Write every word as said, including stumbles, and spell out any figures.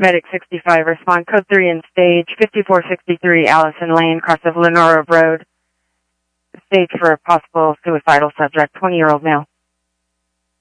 Medic sixty-five, respond code three in stage fifty-four sixty-three Allison Lane, cross of Lenora Road. Stage for a possible suicidal subject, twenty-year-old male.